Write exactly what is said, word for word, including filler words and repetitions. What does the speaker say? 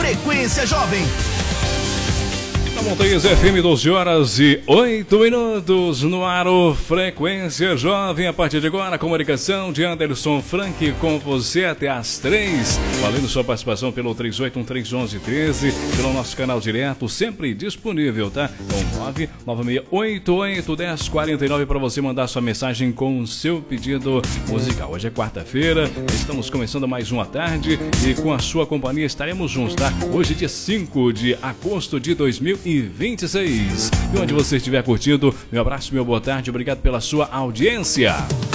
Frequência Jovem. Na Montanhas F M, doze horas e oito minutos no ar, o Frequência Jovem. A partir de agora, a comunicação de Anderson Frank com você até às três. Valendo sua participação pelo três oito um três um um três, pelo nosso canal direto, sempre disponível, tá? Com nove nove seis oito oito um zero quatro nove para você mandar sua mensagem com o seu pedido musical. Hoje é quarta-feira, estamos começando mais uma tarde e com a sua companhia estaremos juntos, tá? Hoje, dia cinco de agosto de dois mil e vinte e seis. E onde você estiver curtindo, meu abraço, meu boa tarde, obrigado pela sua audiência.